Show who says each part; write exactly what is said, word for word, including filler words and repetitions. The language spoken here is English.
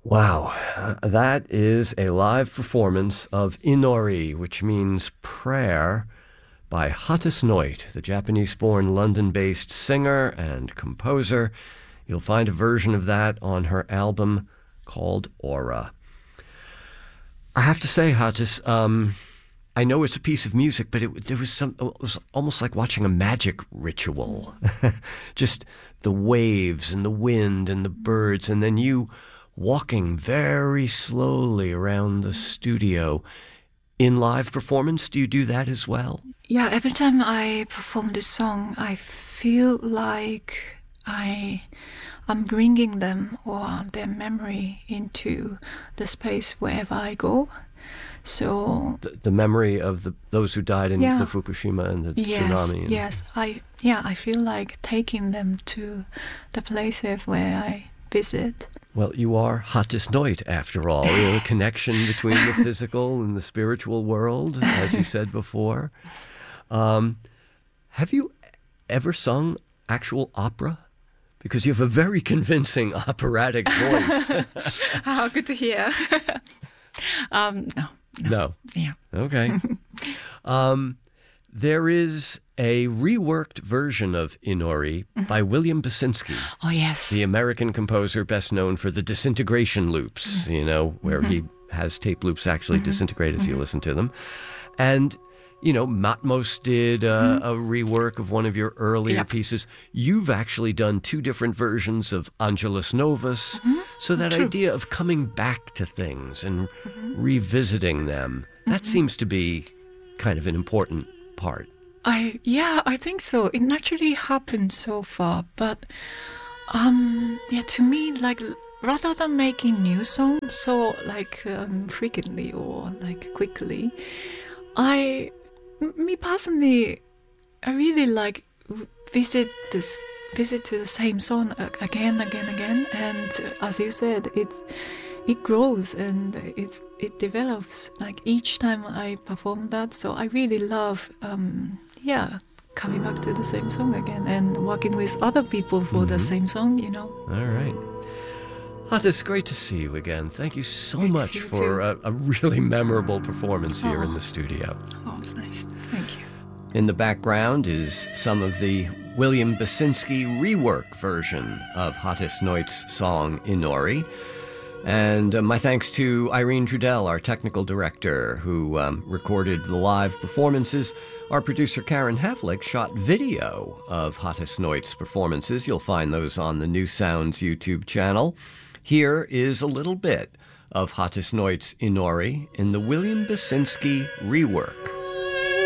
Speaker 1: Wow, uh, that is a live performance of Inori, which means prayer, by Hattis Noit, the Japanese-born London-based singer and composer. You'll find a version of that on her album called Aura. I have to say, Hattis, um, I know it's a piece of music, but it, there was some. It was almost like watching a magic ritual. Just the waves and the wind and the birds, and then you walking very slowly around the studio. In live performance, do you do that as well?
Speaker 2: Yeah, every time I perform this song, I feel like I am bringing them or their memory into the space wherever I go. So
Speaker 1: the, the memory of the those who died in
Speaker 2: yeah.
Speaker 1: the Fukushima and the
Speaker 2: yes,
Speaker 1: tsunami. And...
Speaker 2: Yes, I yeah, I feel like taking them to the places where I visit.
Speaker 1: Well, you are Hattis Noit, after all. You know, a connection between the physical and the spiritual world, as you said before. Um, have you ever sung actual opera? Because you have a very convincing operatic voice.
Speaker 2: How good to hear. um, no, no.
Speaker 1: No.
Speaker 2: Yeah.
Speaker 1: Okay. um, there is a reworked version of Inori mm-hmm. by William Basinski.
Speaker 2: Oh, yes.
Speaker 1: The American composer best known for the disintegration loops, you know, where mm-hmm. he has tape loops actually mm-hmm. disintegrate as mm-hmm. you listen to them. And, you know, Matmos did uh, mm-hmm. a rework of one of your earlier yep. pieces. You've actually done two different versions of Angelus Novus. Mm-hmm. So that
Speaker 2: True.
Speaker 1: idea of coming back to things and mm-hmm. revisiting them, that mm-hmm. seems to be kind of an important part.
Speaker 2: I yeah, I think so. It naturally happened so far, but um, yeah, to me, like rather than making new songs so like um, frequently or like quickly, I, me personally, I really like visit this visit to the same song again, again, again, and as you said, it's. It grows and it's it develops like each time I perform that. So I really love, um, yeah, coming back to the same song again and working with other people for mm-hmm. the same song, you know.
Speaker 1: All right. Hattis, great to see you again. Thank you so
Speaker 2: great
Speaker 1: much for a, a really memorable performance here
Speaker 2: oh.
Speaker 1: in the studio.
Speaker 2: Oh, it's nice. Thank you.
Speaker 1: In the background is some of the William Basinski rework version of Hattis Noit's song Inori. And uh, my thanks to Irene Trudell, our technical director, who um, recorded the live performances. Our producer, Karen Havlick, shot video of Hattis Noit's performances. You'll find those on the New Sounds YouTube channel. Here is a little bit of Hattis Noit's Inori in the William Basinski rework.